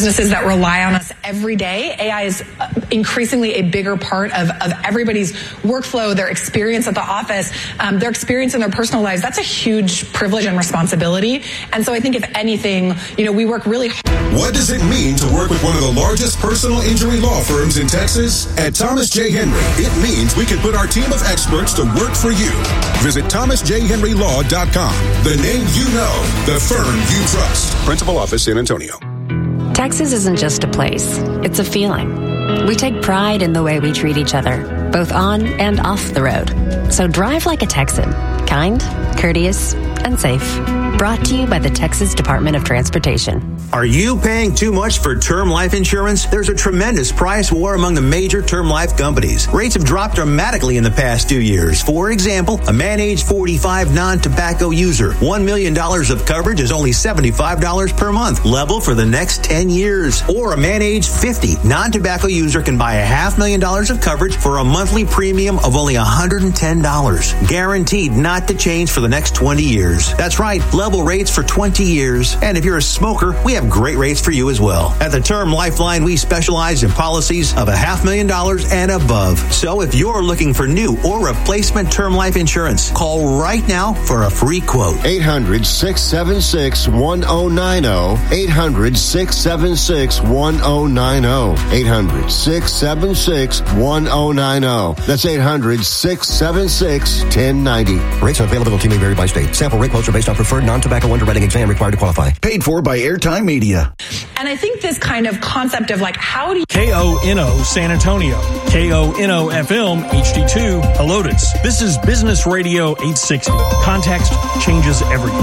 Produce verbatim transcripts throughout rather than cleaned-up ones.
businesses that rely on us every day. A I is increasingly a bigger part of, of everybody's workflow, their experience at the office, um, their experience in their personal lives. That's a huge privilege and responsibility. And so I think if anything, you know, we work really hard. What does it mean to work with one of the largest personal injury law firms in Texas? At Thomas J. Henry, it means we can put our team of experts to work for you. Visit thomas j henry law dot com. The name you know, the firm you trust. Principal office, San Antonio. Texas isn't just a place, it's a feeling. We take pride in the way we treat each other, both on and off the road. So drive like a Texan, kind, courteous, and safe. Brought to you by the Texas Department of Transportation. Are you paying too much for term life insurance? There's a tremendous price war among the major term life companies. Rates have dropped dramatically in the past two years. For example, a man age forty-five non-tobacco user, one million dollars of coverage is only seventy-five dollars per month, level for the next ten years. Or a man age fifty non-tobacco user can buy a half million dollars of coverage for a monthly premium of only one hundred ten dollars. Guaranteed not to change for the next twenty years. That's right, level rates for twenty years. And if you're a smoker, we have great rates for you as well. At the Term Lifeline, we specialize in policies of a half million dollars and above. So if you're looking for new or replacement term life insurance, call right now for a free quote. eight hundred, six seven six, one zero nine zero. eight hundred, six seven six, one zero nine zero. eight hundred, six seven six, one zero nine zero. That's eight hundred, six seven six, one zero nine zero. Rates and availability may vary by state. Sample rate quotes are based on preferred non-tobacco underwriting exam required to qualify. Paid for by Airtime Media. And I think this kind of concept of like, how do you... K O N O San Antonio. K O N O F M H D two Helotes. This is Business Radio eight sixty. Context changes everything.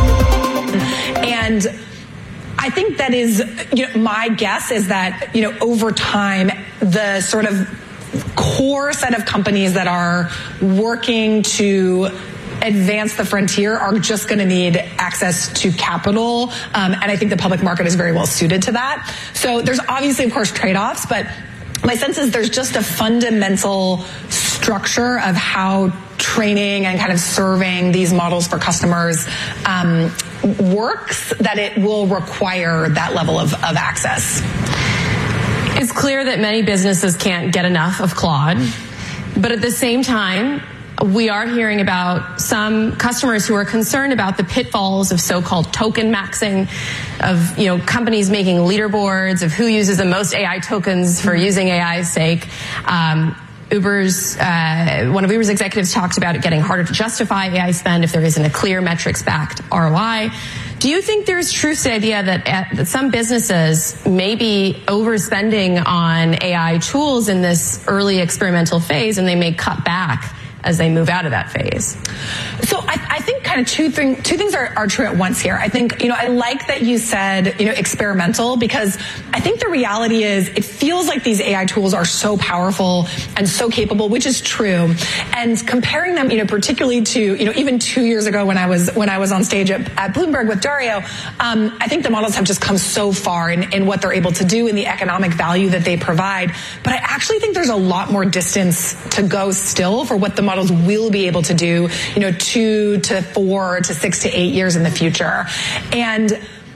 And I think that is, you know, my guess is that, you know, over time, the sort of core set of companies that are working to advance the frontier are just going to need access to capital. Um, and I think the public market is very well suited to that. So there's obviously, of course, trade-offs, but my sense is there's just a fundamental structure of how training and kind of serving these models for customers um, works, that it will require that level of, of access. It's clear that many businesses can't get enough of Claude, but at the same time, we are hearing about some customers who are concerned about the pitfalls of so-called token maxing, of, you know, companies making leaderboards of who uses the most A I tokens for using A I's sake. Um, Uber's, uh, one of Uber's executives talked about it getting harder to justify A I spend if there isn't a clear metrics-backed R O I. Do you think there's truth to the idea that, uh, that some businesses may be overspending on A I tools in this early experimental phase, and they may cut back as they move out of that phase? So I, I think kind of two, thing, two things are, are true at once here. I think, you know, I like that you said, you know, experimental, because I think the reality is it feels like these A I tools are so powerful and so capable, which is true. And comparing them, you know, particularly to, you know, even two years ago when I was, when I was on stage at, at Bloomberg with Dario, um, I think the models have just come so far in, in what they're able to do and the economic value that they provide. But I actually think there's a lot more distance to go still for what the models will be able to do, you know, two to four to six to eight years in the future. And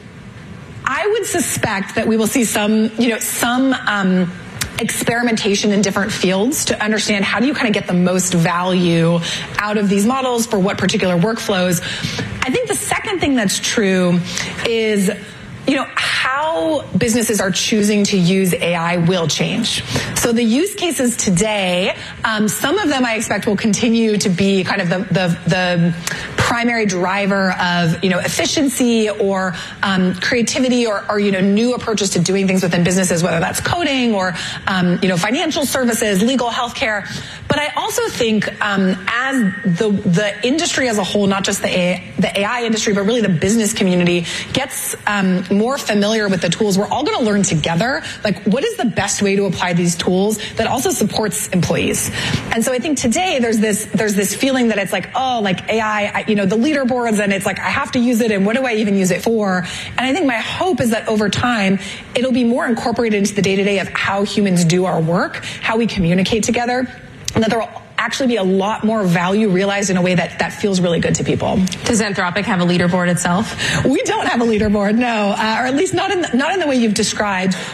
I would suspect that we will see some, you know, some um, experimentation in different fields to understand how do you kind of get the most value out of these models for what particular workflows. I think the second thing that's true is, you know, how businesses are choosing to use A I will change. So the use cases today, um, some of them I expect will continue to be kind of the, the, the primary driver of, you know, efficiency or um, creativity or, or, you know, new approaches to doing things within businesses, whether that's coding or, um, you know, financial services, legal, healthcare. But I also think um, as the the industry as a whole, not just the A, the A I industry, but really the business community gets um, more familiar with the tools, we're all going to learn together, like, what is the best way to apply these tools that also supports employees? And so I think today there's this there's this feeling that it's like, oh, like A I, I, you know, the leaderboards, and it's like, I have to use it, and what do I even use it for? And I think my hope is that over time, it'll be more incorporated into the day-to-day of how humans do our work, how we communicate together, and that there will actually be a lot more value realized in a way that, that feels really good to people. Does Anthropic have a leaderboard itself? We don't have a leaderboard, no, uh, or at least not in the, not in the way you've described.